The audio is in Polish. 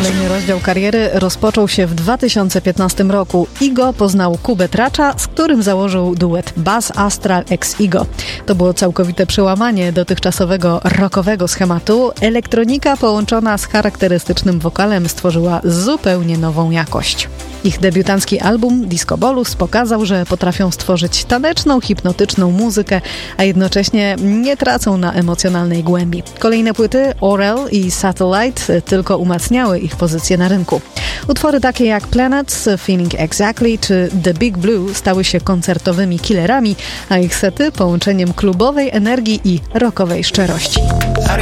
Kolejny rozdział kariery rozpoczął się w 2015 roku. Igo poznał Kubę Tracza, z którym założył duet Buzz Astral x Igo. To było całkowite przełamanie dotychczasowego rockowego schematu. Elektronika połączona z charakterystycznym wokalem stworzyła zupełnie nową jakość. Ich debiutancki album Disco Bolus pokazał, że potrafią stworzyć taneczną, hipnotyczną muzykę, a jednocześnie nie tracą na emocjonalnej głębi. Kolejne płyty Orel i Satellite tylko umacniały ich pozycję na rynku. Utwory takie jak Planets, Feeling Exactly czy The Big Blue stały się koncertowymi killerami, a ich sety połączeniem klubowej energii i rockowej szczerości.